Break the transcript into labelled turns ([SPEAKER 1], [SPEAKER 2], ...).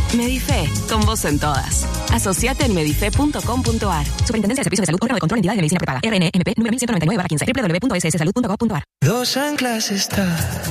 [SPEAKER 1] Medife, con vos en todas. Asociate en medife.com.ar. Superintendencia de Servicios de Salud, órgano de control, entidades de medicina prepaga. RNMP número 1199/15. www.sssalud.gov.ar.
[SPEAKER 2] Dos anclas está.